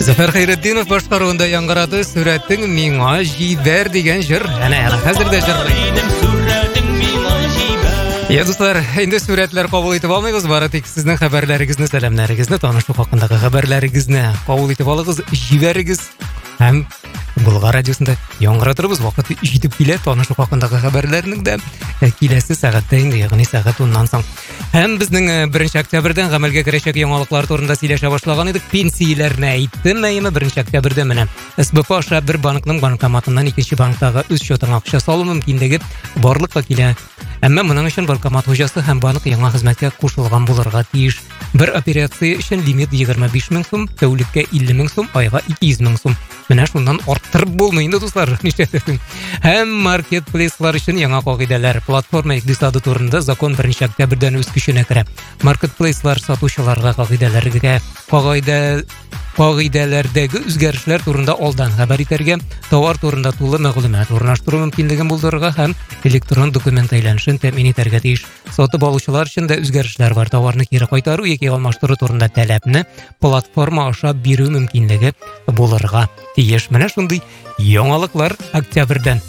Зафар Хайретдинов башкаруында яңгырады сүрәтең миңа җибәр дигән җыр. Әнә хәзер дә җырлый. Достар, инде сүрәтләр кабул итеп алмыйбыз, бары тик сезнең хәбәрләрегезне, сәламнәрегезне, танышу хакындагы хәбәрләрегезне кабул итеп алыгыз, җибәрегез. Һәм Болгар радиосында яңгыратырбыз, вакыты җитеп килә, танышу хакындагы хәбәрләрнең дә киләсе сәгатьтә инде, ягъни сәгать 10-нан соң. Һәм безнең 1 октябрьдән гамәлгә керәчәк яңалыклар турында сөйләшә башлаган идек. Пенсияләрне әйттем, әйеме 1 октябрьдә менә СБП аша бер банкның банкоматыннан икенче банктагы үз счетыңа акча салу мөмкинлеге барлыкка килә. Әмма моның өчен банкомат хуҗасы һәм банк яңа хезмәткә кушылган булырга тиеш. Бер операция өчен лимит 25 мең сум, тәүлеккә 50 мең сум, айга 200 мең сум. Менә шуннан арттырып булмый инде, дуслар. Нишләтәсең? Һәм маркетплейслар өчен яңа кагыйдәләр. Платформа икътисады турында закон 1 октябрьдән үз көченә керә. Маркетплейслар сатучыларга кагыйдәләрдәге үзгәрешләр турында алдан хәбәр итәргә, товар турында тулы мәгълүмат урнаштыру мөмкинлеген булдырырга һәм электрон документ әйләнешен тәэмин итәргә тиеш. Сатып алучылар өчен дә үзгәрешләр бар. Товарны кире кайтару яки алмаштыру турында таләпне платформа аша бирү мөмкинлеге булырга тиеш. Менә шундый яңалыклар октябрьдән